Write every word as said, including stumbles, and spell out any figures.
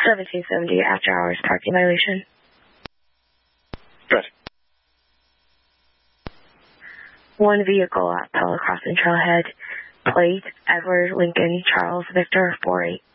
seventeen seventy after hours parking violation. Good. One vehicle at Pella Crossing Trailhead, plate Edward Lincoln Charles Victor four eight.